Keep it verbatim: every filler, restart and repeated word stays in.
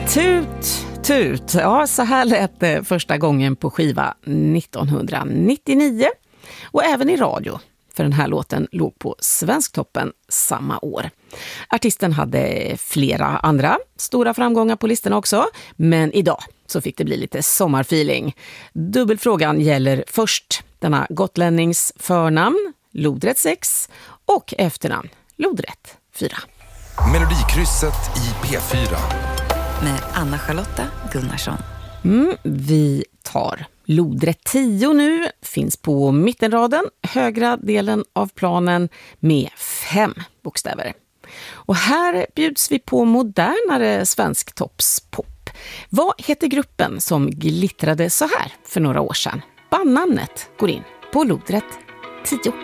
Tut, tut. Ja, så här lät det första gången på skiva nittonhundranittionio. Och även i radio, för den här låten låg på Svensktoppen samma år. Artisten hade flera andra stora framgångar på listorna också, men idag så fick det bli lite sommarfeeling. Dubbelfrågan gäller först denna gotlännings förnamn, lodrätt sex, och efternamn, lodrätt fyra. Melodikrysset i P fyra. Med Anna-Charlotta Gunnarsson. Mm, vi tar lodrätt tio nu, finns på mittenraden, högra delen av planen med fem bokstäver. Och här bjuds vi på modernare svensk toppspop. Vad heter gruppen som glittrade så här för några år sedan? Bandnamnet går in på lodrätt tio.